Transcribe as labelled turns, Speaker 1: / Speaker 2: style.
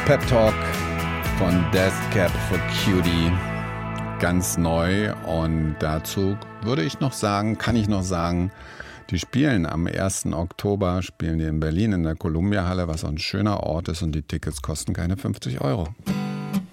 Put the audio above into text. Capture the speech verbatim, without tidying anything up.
Speaker 1: Pep Talk von Death Cab for Cutie. Ganz neu. Und dazu würde ich noch sagen, kann ich noch sagen, die spielen am ersten Oktober, spielen die in Berlin in der Columbia Halle, was ein schöner Ort ist, und die Tickets kosten keine fünfzig Euro.